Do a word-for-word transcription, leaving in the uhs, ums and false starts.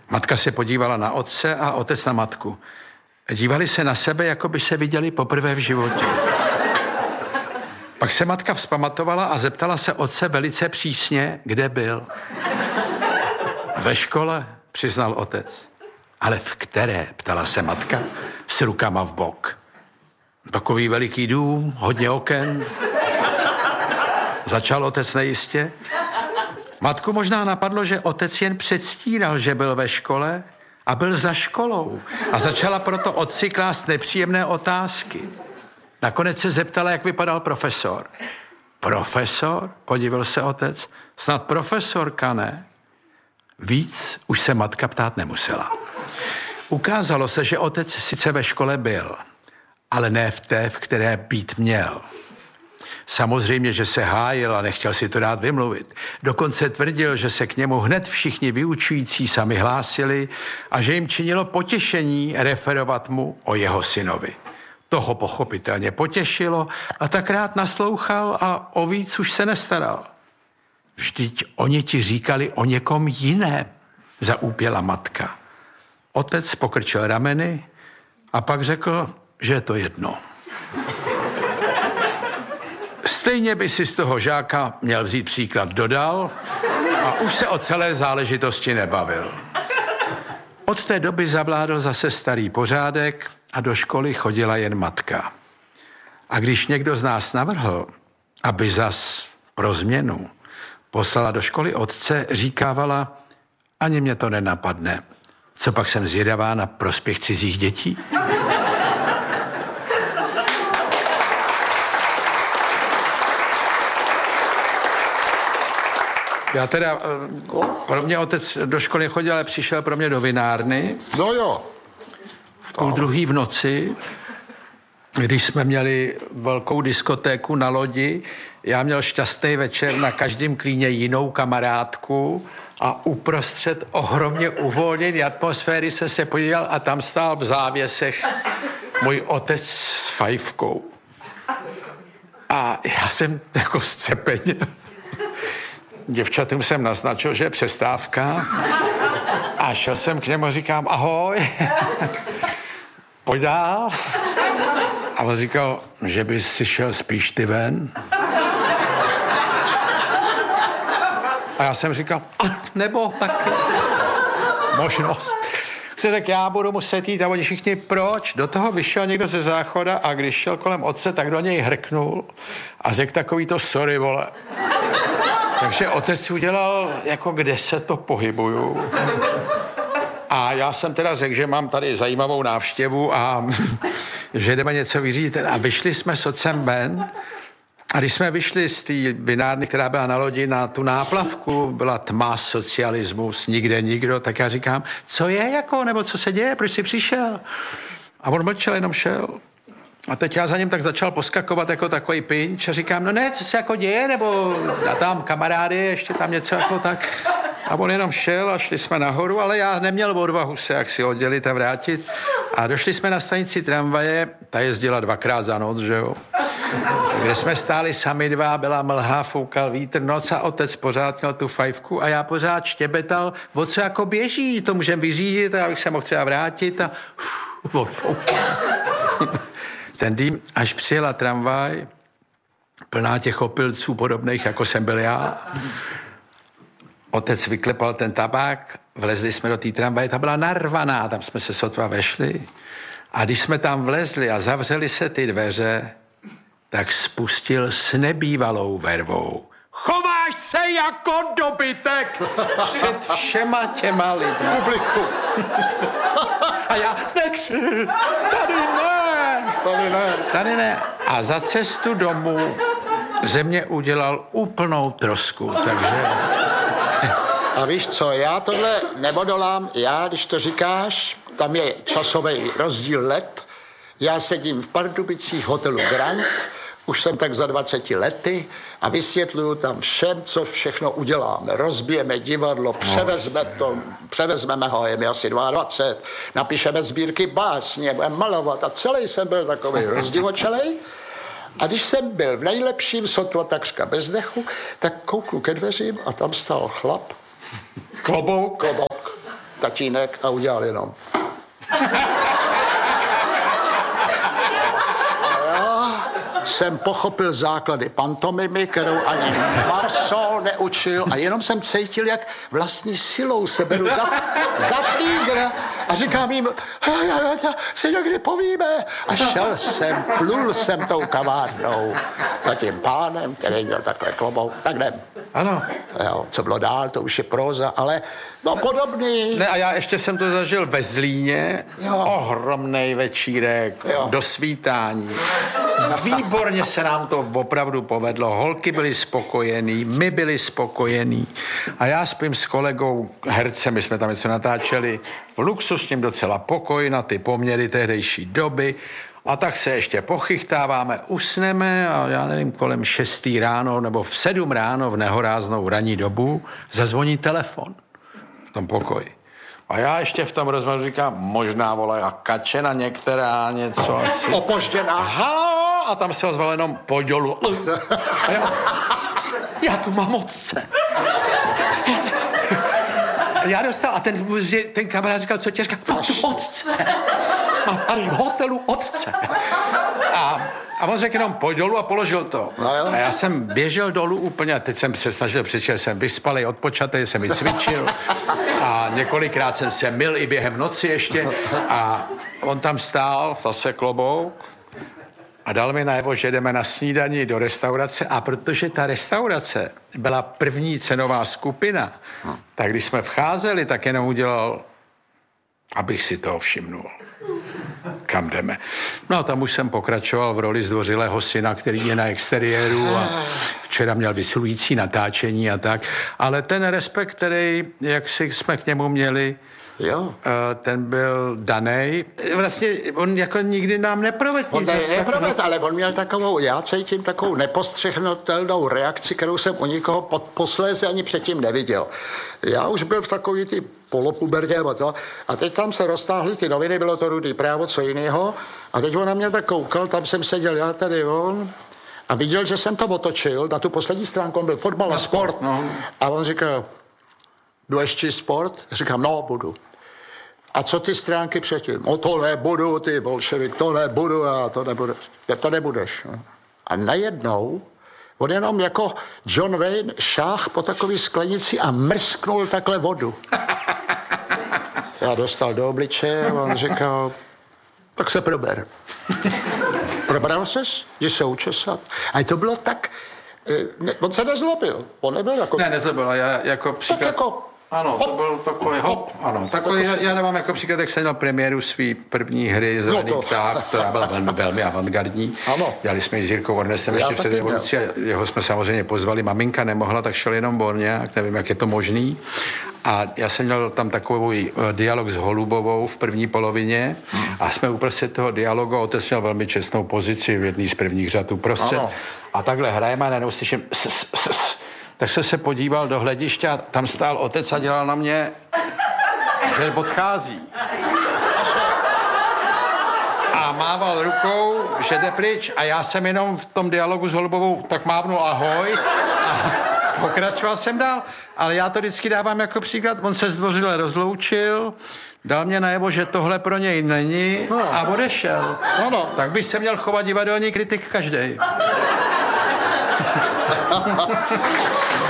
Matka se podívala na otce a otec na matku. Dívali se na sebe, jako by se viděli poprvé v životě. Pak se matka vzpamatovala a zeptala se otce velice přísně, kde byl. Ve škole, přiznal otec. Ale v které, ptala se matka, s rukama v bok. Takový veliký dům, hodně oken. Začal otec nejistě. Matku možná napadlo, že otec jen předstíral, že byl ve škole a byl za školou. A začala proto otci klást nepříjemné otázky. Nakonec se zeptala, jak vypadal profesor. Profesor? Podivil se otec. Snad profesorka, ne? Víc už se matka ptát nemusela. Ukázalo se, že otec sice ve škole byl, ale ne v té, v které být měl. Samozřejmě, že se hájil a nechtěl si to dát vymluvit. Dokonce tvrdil, že se k němu hned všichni vyučující sami hlásili a že jim činilo potěšení referovat mu o jeho synovi. To ho pochopitelně potěšilo a tak rád naslouchal a o víc už se nestaral. Vždyť oni ti říkali o někom jiném, zaúpěla matka. Otec pokrčil rameny a pak řekl, že je to jedno. Stejně by si z toho žáka měl vzít příklad, dodal a už se o celé záležitosti nebavil. Od té doby zavládl zase starý pořádek a do školy chodila jen matka. A když někdo z nás navrhl, aby zas pro změnu poslala do školy otce, říkávala, ani mě to nenapadne. Co pak jsem zvědavá na prospěch cizích dětí? Já teda, pro mě otec do školy chodil, ale přišel pro mě do vinárny. No jo. V půl druhý v noci, když jsme měli velkou diskotéku na lodi, já měl šťastný večer, na každém klíně jinou kamarádku a uprostřed ohromně uvolněné atmosféry se se podíval a tam stál v závěsech můj otec s fajfkou. A já jsem jako scepeně. Děvčatům jsem naznačil, že je přestávka a šel jsem k němu a říkám, ahoj, pojď dál. A on říkal, že bys si šel spíš ty ven. A já jsem říkal, nebo tak možnost. Se řekl, já budu muset jít a oni všichni, proč? Do toho vyšel někdo ze záchoda a když šel kolem otce, tak do něj hrknul a řekl takový to sorry, vole. Takže otec udělal, jako kde se to pohybuju. A já jsem teda řekl, že mám tady zajímavou návštěvu a že jdeme něco vyřídit. A vyšli jsme s otcem ven. A když jsme vyšli z té vinárny, která byla na lodi, na tu náplavku, byla tma, socialismus, nikde nikdo, tak já říkám, co je jako, nebo co se děje, proč jsi přišel? A on mlčel, jenom šel. A teď já za ním tak začal poskakovat jako takový pinč a říkám, no ne, co se jako děje, nebo já tam kamarády, ještě tam něco jako tak. A on jenom šel a šli jsme nahoru, ale já neměl odvahu se jak si oddělit a vrátit. A došli jsme na stanici tramvaje, ta jezdila dvakrát za noc, že jo. Kde jsme stáli sami dva, byla mlha, foukal vítr, noc a otec pořád měl tu fajfku a já pořád štěbetal, o co jako běží, to můžeme vyřídit, a abych se mohl třeba vrátit a uf, ten dým, až přijela tramvaj, plná těch opilců podobných, jako jsem byl já. Otec vyklepal ten tabák, vlezli jsme do té tramvaje, ta byla narvaná, tam jsme se sotva vešli. A když jsme tam vlezli a zavřeli se ty dveře, tak spustil s nebývalou vervou. Chováš se jako dobytek před všema těma lidmi. Publiku. A já, nekři, tady ne. Tady ne. Tady ne. A za cestu domů ze mě udělal úplnou trosku, takže... A víš co, já tohle neodolám, já, když to říkáš, tam je časový rozdíl let, já sedím v Pardubicích hotelu Grand, už jsem tak za dvaceti lety a vysvětluju tam všem, co všechno uděláme. Rozbijeme divadlo, převezme to, převezmeme ho, je mi asi dvacet dva, napíšeme sbírky básně, budeme malovat a celý jsem byl takový rozdivočelej. A když jsem byl v nejlepším sotva takřka bez dechu, tak kouknu ke dveřím a tam stál chlap. Klobouk. Klobouk. tatínek a udělal jenom. Jsem pochopil základy pantomimy, kterou ani Marceau neučil a jenom jsem cítil, jak vlastní silou se beru za, za flígr a říkám jim, si někdy povíme. A šel jsem, plul jsem tou kavárnou za tím pánem, který měl takhle klobouk, tak jdem. Ano. Jo, co bylo dál, to už je próza, ale no podobný. Ne, a já ještě jsem to zažil ve Zlíně, ohromnej večírek, jo. Do svítání. Výborně se nám to opravdu povedlo. Holky byly spokojený, my byli spokojení. A já spím s kolegou hercem, my jsme tam něco natáčeli, v luxusním docela pokoj na ty poměry tehdejší doby. A tak se ještě pochychtáváme, usneme a já nevím, kolem šestý ráno nebo v sedm ráno v nehoráznou ranní dobu zazvoní telefon v tom pokoji. A já ještě v tom rozhovoru říkám, možná volá kačena některá, něco asi. Opožděná. Haló! A tam se ozval jenom pojď dolů. A já, já tu mám otce. Já dostal a ten, ten kamarád říkal, co tě říká, mám tu otce. Mám tady v hotelu otce. A, a on řekl jenom pojď dolů a položil to. No a já jsem běžel dolů úplně a teď jsem se snažil přečet, jsem vyspalej, odpočatej, jsem i cvičil a několikrát jsem se myl i během noci ještě a on tam stál, zase klobouk a dal mi najevo, že jdeme na snídani do restaurace a protože ta restaurace byla první cenová skupina, tak když jsme vcházeli, tak jenom udělal, abych si toho všimnul. Kam jdeme. No a tam už jsem pokračoval v roli zdvořilého syna, který je na exteriéru a včera měl vysilující natáčení a tak. Ale ten respekt, který, jak si jsme k němu měli, jo. Ten byl danej. Vlastně on jako nikdy nám neprovedl. On ne, neprovedl, ale on měl takovou, já cítím takovou nepostřehnutelnou reakci, kterou jsem u nikoho pod, posléze ani předtím neviděl. Já už byl v takový ty polopubertě a to. A teď tam se roztáhly ty noviny, bylo to Rudý právo, co jiného. A teď on na mě tak koukal, tam jsem seděl já tady, on. A viděl, že jsem to otočil, na tu poslední stránku, on byl fotbal a sport. No. A on říkal, budeš číst sport? Říkám, no, budu. A co ty stránky předtím? O to nebudu, ty bolševik, to nebudu, a to nebudeš. To nebudeš. A najednou on jenom jako John Wayne šáh po takový sklenici a mrsknul takhle vodu. Já dostal do obličeje a on říkal, tak se prober. Probral ses? Jdi se učesat? A to bylo tak, ne, on se nezlobil. On nebyl jako... Ne, nezlobil, já jako příklad... Tak jako... Ano, hop, to byl takový hop, ano. Takový, já, já nemám jako příklad, jak jsem měl premiéru svý první hry Zelený no pták, která byla velmi, velmi avantgardní. Ano. Dělali jsme ji s Jirkou Ornestem ještě před revolucí a jeho jsme samozřejmě pozvali. Maminka nemohla, tak šel jenom Borňák, nevím, jak je to možný. A já jsem měl tam takový dialog s Holubovou v první polovině a jsme uprostřed toho dialogu, otec měl velmi čestnou pozici v jedný z prvních řad uprostřed. A takhle hrajeme a najednou slyším s, s, s, s. Tak se se podíval do hlediště a tam stál otec a dělal na mě, že odchází. A mával rukou, že jde pryč a já jsem jenom v tom dialogu s Holubovou tak mávnul ahoj a pokračoval jsem dál. Ale já to vždycky dávám jako příklad, on se zdvořile rozloučil, dal mě najevo, že tohle pro něj není a odešel. Ano. Tak by se měl chovat divadelní kritik každej.